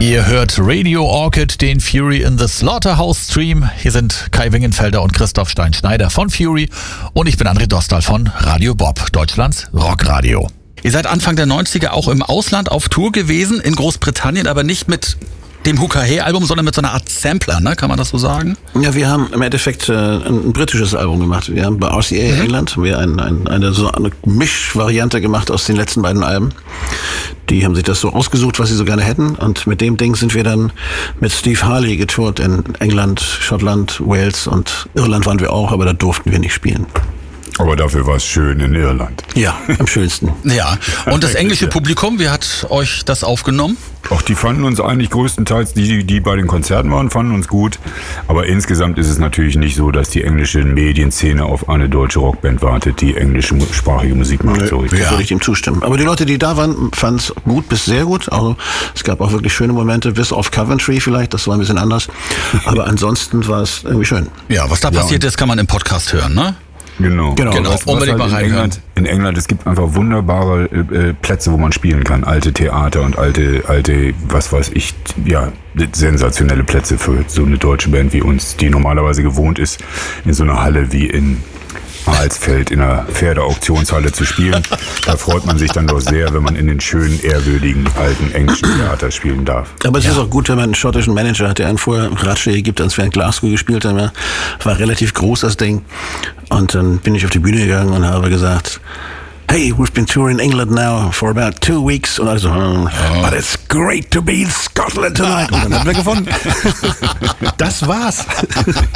Ihr hört Radio Orchid, den Fury in the Slaughterhouse Stream. Hier sind Kai Wingenfelder und Christoph Stein-Schneider von Fury und ich bin André Dostal von Radio Bob, Deutschlands Rockradio. Ihr seid Anfang der 90er auch im Ausland auf Tour gewesen, in Großbritannien, aber nicht mit dem Huka-Hey-Album, sondern mit so einer Art Sampler, ne? Kann man das so sagen? Ja, wir haben im Endeffekt ein britisches Album gemacht. Wir haben bei RCA England eine Mischvariante gemacht aus den letzten beiden Alben. Die haben sich das so ausgesucht, was sie so gerne hätten. Und mit dem Ding sind wir dann mit Steve Harley getourt in England, Schottland, Wales und Irland waren wir auch, aber da durften wir nicht spielen. Aber dafür war es schön in Irland. Ja, am schönsten. Ja, und das englische Publikum, wie hat euch das aufgenommen? Auch die fanden uns eigentlich größtenteils, die bei den Konzerten waren, fanden uns gut. Aber insgesamt ist es natürlich nicht so, dass die englische Medienszene auf eine deutsche Rockband wartet, die englischsprachige Musik macht. So Ja, würde ich ihm zustimmen. Aber die Leute, die da waren, fanden es gut bis sehr gut. Also es gab auch wirklich schöne Momente, bis auf Coventry vielleicht, das war ein bisschen anders. Aber ansonsten war es irgendwie schön. Ja, was da passiert ist, kann man im Podcast hören, ne? Genau. Unbedingt mal reinhören. In England, es gibt einfach wunderbare Plätze, wo man spielen kann. Alte Theater und alte, was weiß ich, ja, sensationelle Plätze für so eine deutsche Band wie uns, die normalerweise gewohnt ist, in so einer Halle wie in Alsfeld in einer Pferdeauktionshalle zu spielen. Da freut man sich dann doch sehr, wenn man in den schönen, ehrwürdigen, alten englischen Theater spielen darf. Aber es ist auch gut, wenn man einen schottischen Manager hat, der einen vorher Ratschläge gibt, als wir in Glasgow gespielt haben. War relativ groß, das Ding. Und dann bin ich auf die Bühne gegangen und habe gesagt, hey, we've been touring England now for about 2 weeks. Und also, but it's great to be in Scotland tonight. Und dann haben wir gewonnen. Das war's.